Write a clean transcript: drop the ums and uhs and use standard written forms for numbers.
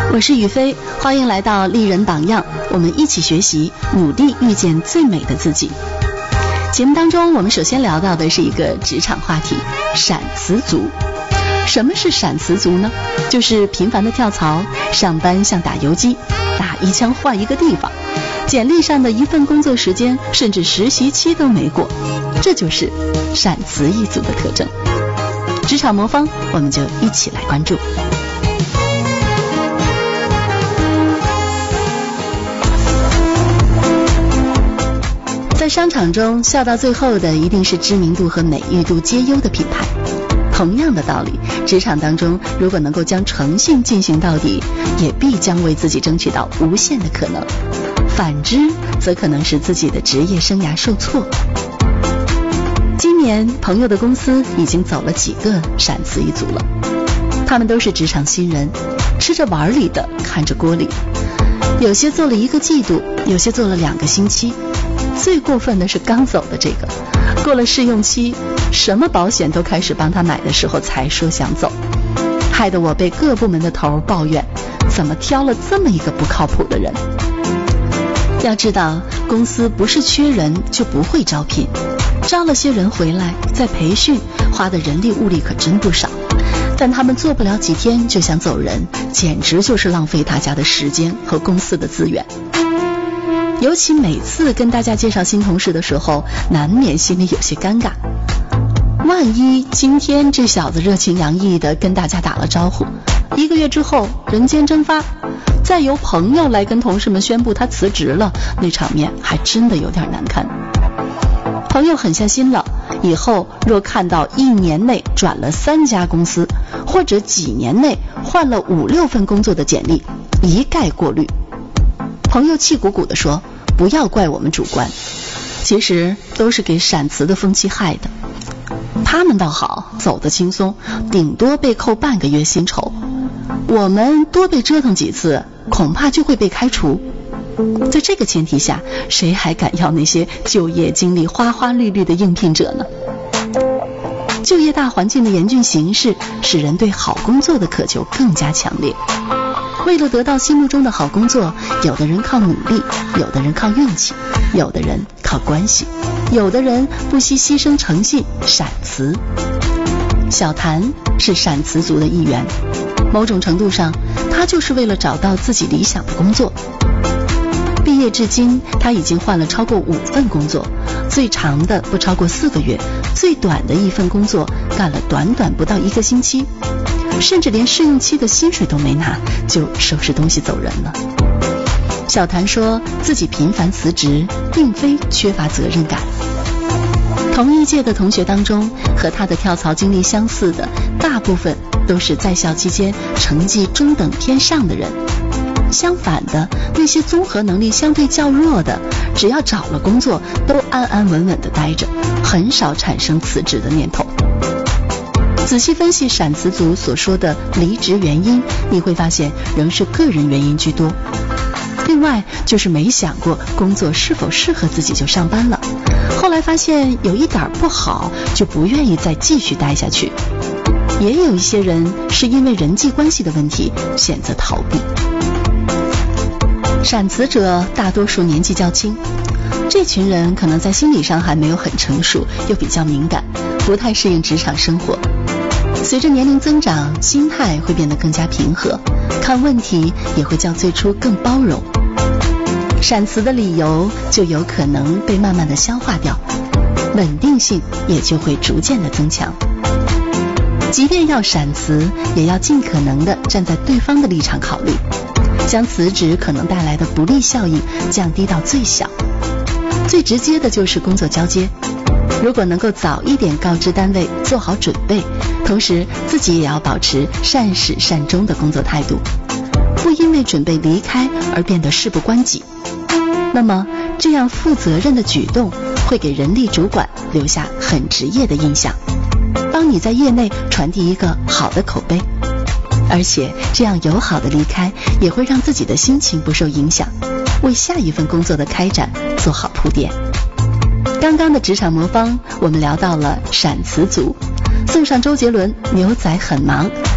我是雨飞，欢迎来到丽人榜样，我们一起学习，努力遇见最美的自己。节目当中，我们首先聊到的是一个职场话题，闪辞族。什么是闪辞族呢？就是频繁的跳槽，上班像打游击，打一枪换一个地方，简历上的一份工作时间甚至实习期都没过，这就是闪辞一族的特征。职场魔方，我们就一起来关注。在商场中，笑到最后的一定是知名度和美誉度皆优的品牌。同样的道理，职场当中如果能够将诚信进行到底，也必将为自己争取到无限的可能。反之，则可能使自己的职业生涯受挫。今年朋友的公司已经走了几个闪辞一族了，他们都是职场新人，吃着碗里的，看着锅里。有些做了1个季度，有些做了2个星期。最过分的是刚走的这个，过了试用期，什么保险都开始帮他买的时候才说想走，害得我被各部门的头抱怨，怎么挑了这么一个不靠谱的人。要知道，公司不是缺人就不会招聘，招了些人回来再培训，花的人力物力可真不少，但他们做不了几天就想走人，简直就是浪费大家的时间和公司的资源。尤其每次跟大家介绍新同事的时候，难免心里有些尴尬。万一今天这小子热情洋溢的跟大家打了招呼，1个月之后人间蒸发，再由朋友来跟同事们宣布他辞职了，那场面还真的有点难看。朋友狠下心了，以后若看到1年内转了3家公司，或者几年内换了5、6份工作的简历，一概过滤。朋友气鼓鼓地说，不要怪我们主观，其实都是给闪辞的风气害的。他们倒好，走得轻松，顶多被扣半个月薪酬，我们多被折腾几次，恐怕就会被开除。在这个前提下，谁还敢要那些就业经历花花绿绿的应聘者呢？就业大环境的严峻形势，使人对好工作的渴求更加强烈。为了得到心目中的好工作，有的人靠努力，有的人靠运气，有的人靠关系，有的人不惜牺牲诚信，闪辞。小谭是闪辞族的一员，某种程度上，他就是为了找到自己理想的工作。毕业至今，他已经换了超过5份工作，最长的不超过4个月，最短的一份工作干了短短不到1个星期，甚至连试用期的薪水都没拿，就收拾东西走人了。小谭说自己频繁辞职，并非缺乏责任感。同一届的同学当中，和他的跳槽经历相似的，大部分都是在校期间成绩中等偏上的人。相反的，那些综合能力相对较弱的，只要找了工作，都安安稳稳地待着，很少产生辞职的念头。仔细分析闪辞族所说的离职原因，你会发现仍是个人原因居多。另外就是没想过工作是否适合自己就上班了，后来发现有一点不好，就不愿意再继续待下去。也有一些人是因为人际关系的问题选择逃避。闪辞者大多数年纪较轻，这群人可能在心理上还没有很成熟，又比较敏感，不太适应职场生活。随着年龄增长，心态会变得更加平和，看问题也会较最初更包容。闪辞的理由就有可能被慢慢的消化掉，稳定性也就会逐渐的增强。即便要闪辞，也要尽可能的站在对方的立场考虑，将辞职可能带来的不利效应降低到最小。最直接的就是工作交接，如果能够早一点告知单位，做好准备，同时自己也要保持善始善终的工作态度，不因为准备离开而变得事不关己。那么这样负责任的举动会给人力主管留下很职业的印象，帮你在业内传递一个好的口碑。而且这样友好的离开也会让自己的心情不受影响，为下一份工作的开展做好铺垫。刚刚的职场魔方，我们聊到了闪辞族，送上周杰伦牛仔很忙，